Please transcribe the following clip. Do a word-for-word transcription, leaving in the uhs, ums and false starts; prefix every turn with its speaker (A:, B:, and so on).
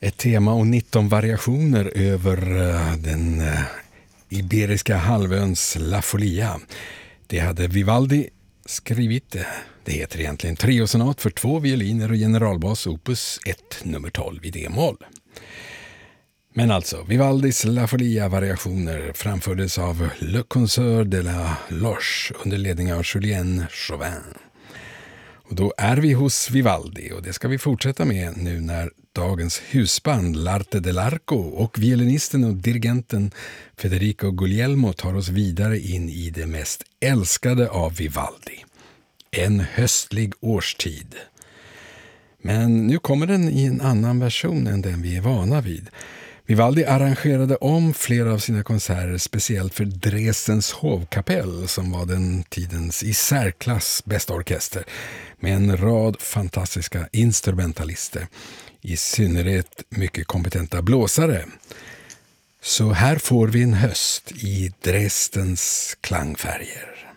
A: Ett tema och nitton variationer över den iberiska halvöns La Folia. Det hade Vivaldi skrivit. Det heter egentligen triosonat för två violiner och generalbas opus ett nummer tolv i D-moll. Men alltså, Vivaldis La Folia-variationer framfördes av Le Concert de la Loche under ledning av Julien Chauvin. Och då är vi hos Vivaldi och det ska vi fortsätta med nu när dagens husband L'Arte dell'Arco och violinisten och dirigenten Federico Guglielmo tar oss vidare in i det mest älskade av Vivaldi. En höstlig årstid. Men nu kommer den i en annan version än den vi är vana vid. Vivaldi arrangerade om flera av sina konserter speciellt för Dresdens hovkapell som var den tidens i särklass bästa orkester med en rad fantastiska instrumentalister, i synnerhet mycket kompetenta blåsare. Så här får vi en höst i Dresdens klangfärger.